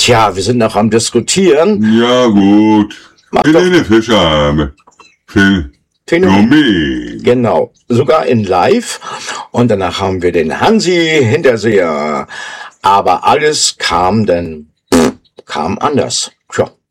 Tja, wir sind noch am Diskutieren. Ja, gut. Mach doch. Helene Fischer. Phänomen. Genau, sogar in live. Und danach haben wir den Hansi Hinterseher. Aber alles kam anders. Tja.